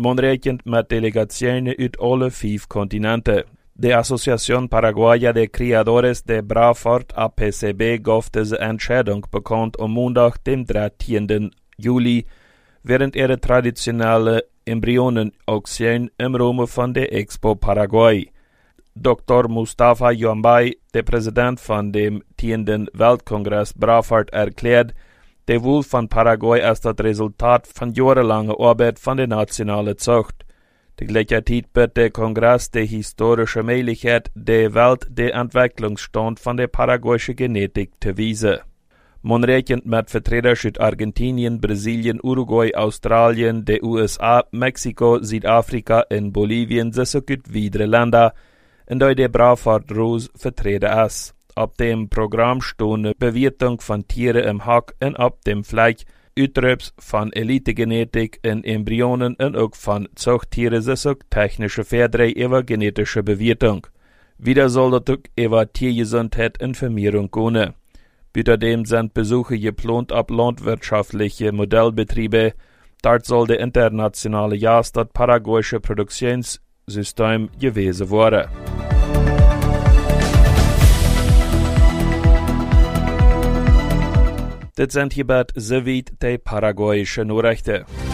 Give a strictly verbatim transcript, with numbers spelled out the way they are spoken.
Man rekent met delegationen uit alle vijf continenten. De Asociación Paraguaya de Criadores de Brauwort A P C B gaf deze Entscheidung bekannt am Montag, dem dertienden Juli, während ihre traditionelle Embryonen-Auktion im Rahmen von der Expo Paraguay. Doktor Mustafa Yombay, der Präsident von dem tienden Weltkongress Brauwort, erklärt, der Wohl von Paraguay ist das Resultat von jahrelanger Arbeit von der nationalen Zucht. Tegelijkertijd biedt der Kongress die historische Möglichkeit, der Welt den Entwicklungsstand von der paraguayischen Genetik zu weisen. Man rechnet mit Vertretern aus Argentinien, Brasilien, Uruguay, Australien, den U S A, Mexiko, Südafrika und Bolivien, sowie weitere Länder, in denen der Brauwort Rose vertreten ist. Auf dem Programm stehen Bewertung von Tieren im Hack und auf dem Fleisch, Uitrups von Elitegenetik in Embryonen und auch von Zuchttieren sowie technische Verträge über genetische Bewertung. Wieder soll das auch über Tiergesundheit und Vermehrung gehen. Außerdem sind Besuche geplant ab landwirtschaftliche Modellbetriebe. Dort soll der internationale Jahr das paraguayische Produktionssystem gewesen werden. Das sind hierbei soweit die paraguayischen Nachrichten.